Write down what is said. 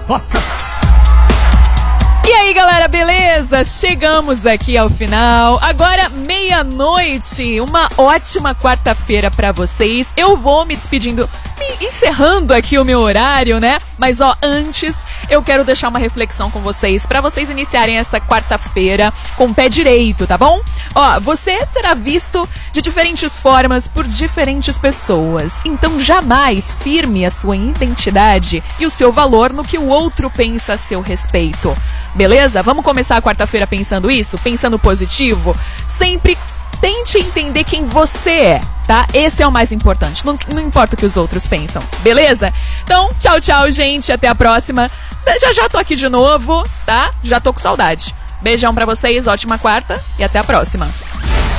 Nossa! E aí, galera, beleza? Chegamos aqui ao final. Agora, meia-noite. Uma ótima quarta-feira pra vocês. Eu vou me despedindo, encerrando aqui o meu horário, né? Mas, antes, eu quero deixar uma reflexão com vocês pra vocês iniciarem essa quarta-feira com o pé direito, tá bom? Você será visto de diferentes formas por diferentes pessoas. Então, jamais firme a sua identidade e o seu valor no que o outro pensa a seu respeito. Beleza? Vamos começar a quarta-feira pensando isso? Pensando positivo? Sempre tente entender quem você é, tá? Esse é o mais importante. Não importa o que os outros pensam, beleza? Então, tchau, tchau, gente. Até a próxima. Já tô aqui de novo, tá? Já tô com saudade. Beijão pra vocês, ótima quarta e até a próxima.